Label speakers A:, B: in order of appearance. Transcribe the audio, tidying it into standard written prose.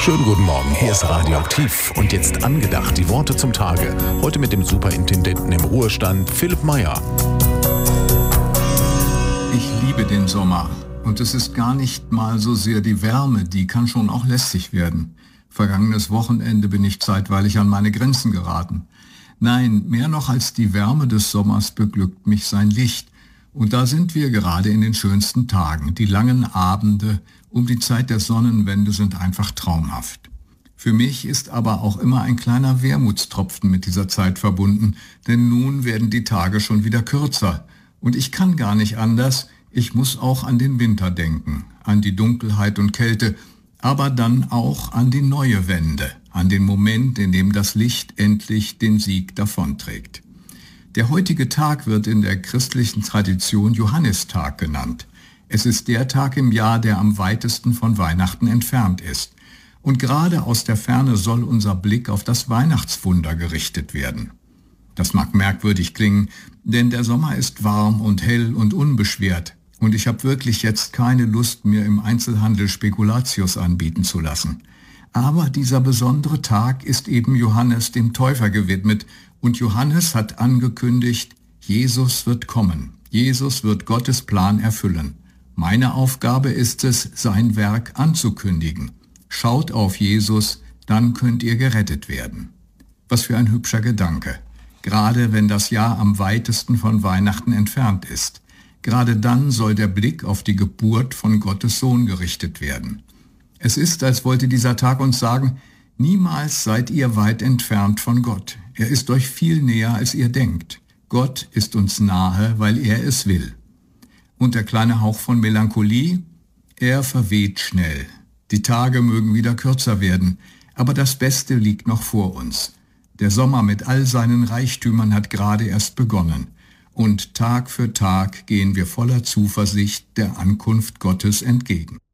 A: Schönen guten Morgen, hier ist Radioaktiv und jetzt angedacht die Worte zum Tage. Heute mit dem Superintendenten im Ruhestand, Philipp Meyer.
B: Ich liebe den Sommer und es ist gar nicht mal so sehr die Wärme, die kann schon auch lästig werden. Vergangenes Wochenende bin ich zeitweilig an meine Grenzen geraten. Nein, mehr noch als die Wärme des Sommers beglückt mich sein Licht. Und da sind wir gerade in den schönsten Tagen. Die langen Abende um die Zeit der Sonnenwende sind einfach traumhaft. Für mich ist aber auch immer ein kleiner Wermutstropfen mit dieser Zeit verbunden, denn nun werden die Tage schon wieder kürzer. Und ich kann gar nicht anders, ich muss auch an den Winter denken, an die Dunkelheit und Kälte, aber dann auch an die neue Wende, an den Moment, in dem das Licht endlich den Sieg davonträgt. Der heutige Tag wird in der christlichen Tradition Johannistag genannt. Es ist der Tag im Jahr, der am weitesten von Weihnachten entfernt ist. Und gerade aus der Ferne soll unser Blick auf das Weihnachtswunder gerichtet werden. Das mag merkwürdig klingen, denn der Sommer ist warm und hell und unbeschwert. Und ich habe wirklich jetzt keine Lust, mir im Einzelhandel Spekulatius anbieten zu lassen. Aber dieser besondere Tag ist eben Johannes dem Täufer gewidmet. Und Johannes hat angekündigt, Jesus wird kommen. Jesus wird Gottes Plan erfüllen. Meine Aufgabe ist es, sein Werk anzukündigen. Schaut auf Jesus, dann könnt ihr gerettet werden. Was für ein hübscher Gedanke. Gerade wenn das Jahr am weitesten von Weihnachten entfernt ist. Gerade dann soll der Blick auf die Geburt von Gottes Sohn gerichtet werden. Es ist, als wollte dieser Tag uns sagen, niemals seid ihr weit entfernt von Gott. Er ist euch viel näher, als ihr denkt. Gott ist uns nahe, weil er es will. Und der kleine Hauch von Melancholie? Er verweht schnell. Die Tage mögen wieder kürzer werden, aber das Beste liegt noch vor uns. Der Sommer mit all seinen Reichtümern hat gerade erst begonnen. Und Tag für Tag gehen wir voller Zuversicht der Ankunft Gottes entgegen.